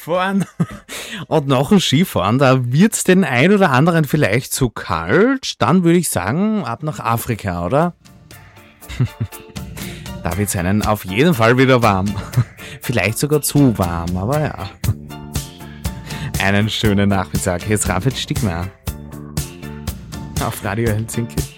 Skifahren. Und nach dem Skifahren, da wird es den ein oder anderen vielleicht zu kalt. Dann würde ich sagen, ab nach Afrika, oder? Da wird es einen auf jeden Fall wieder warm. Vielleicht sogar zu warm, aber ja. Einen schönen Nachmittag. Hier ist Raphael Stigmeier auf Radio Helsinki.